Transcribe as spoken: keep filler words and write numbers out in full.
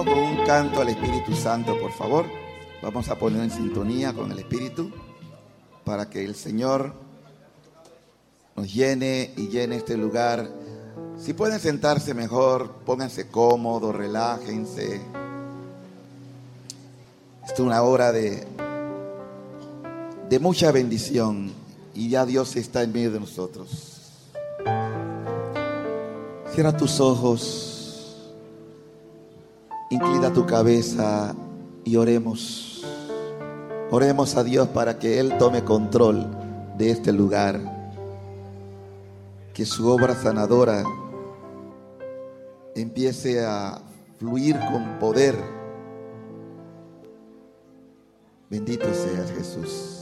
Con un canto al Espíritu Santo, por favor. Vamos a poner en sintonía con el Espíritu para que el Señor nos llene y llene este lugar. Si pueden sentarse mejor, pónganse cómodos, relájense. Esta es una hora de, de mucha bendición y ya Dios está en medio de nosotros. Cierra tus ojos. Inclina tu cabeza y oremos. Oremos a Dios para que Él tome control de este lugar. Que su obra sanadora empiece a fluir con poder. Bendito seas, Jesús.